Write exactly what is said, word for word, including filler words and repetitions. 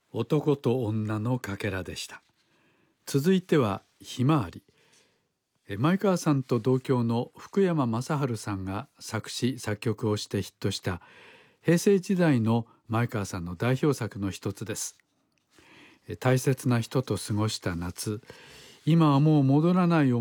男と女のかけらでした。続いてはひまわり。前川さんと同郷の福山雅治さんが作詞作曲をしてヒットした平成時代の前川さんの代表作の一つです。大切な人と過ごした夏、今はもう戻らない